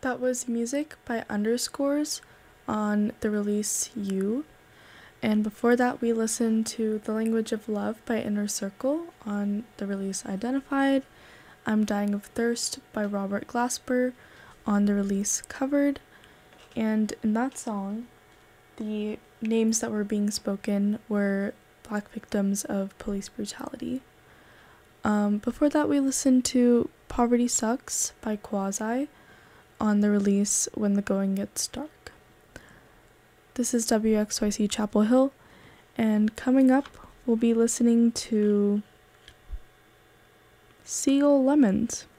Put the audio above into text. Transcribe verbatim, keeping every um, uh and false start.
That was music by Underscores on the release You. And before that, we listened to The Language of Love by Inner Circle on the release Identified. I'm Dying of Thirst by Robert Glasper on the release Covered. And in that song, the names that were being spoken were Black victims of police brutality. Um, before that, we listened to Poverty Sucks by Quasi on the release When the Going Gets Dark. This is W X Y C Chapel Hill, and coming up, we'll be listening to Seal Lemons.